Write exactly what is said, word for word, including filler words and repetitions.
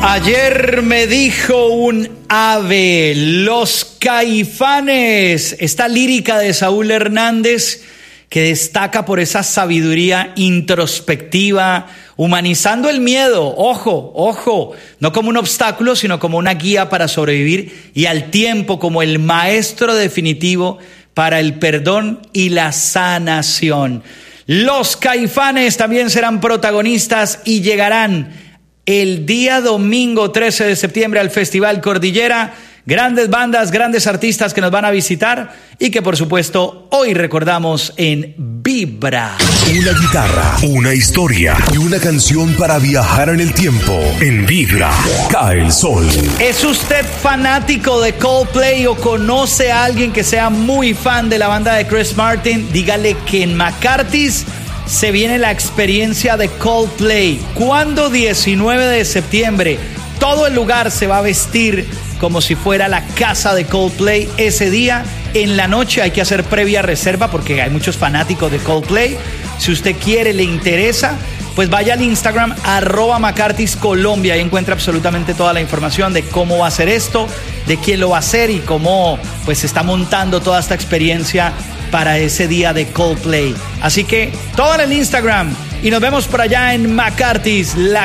Ayer me dijo un ave, Los Caifanes, esta lírica de Saúl Hernández que destaca por esa sabiduría introspectiva, humanizando el miedo, ojo, ojo, no como un obstáculo, sino como una guía para sobrevivir y al tiempo como el maestro definitivo para el perdón y la sanación. Los Caifanes también serán protagonistas y llegarán el día domingo trece de septiembre al Festival Cordillera. Grandes bandas, grandes artistas que nos van a visitar y que por supuesto hoy recordamos en Vibra. Una guitarra, una historia y una canción para viajar en el tiempo. En Vibra, cae el sol. ¿Es usted fanático de Coldplay o conoce a alguien que sea muy fan de la banda de Chris Martin? Dígale que en McCarthy's se viene la experiencia de Coldplay. ¿Cuándo? diecinueve de septiembre. Todo el lugar se va a vestir como si fuera la casa de Coldplay ese día. En la noche hay que hacer previa reserva porque hay muchos fanáticos de Coldplay. Si usted quiere, le interesa, pues vaya al Instagram arroba McCarthy's Colombia. Ahí encuentra absolutamente toda la información de cómo va a ser esto, de quién lo va a hacer y cómo pues se está montando toda esta experiencia para ese día de Coldplay. Así que todo en el Instagram y nos vemos por allá en McCarthy's, la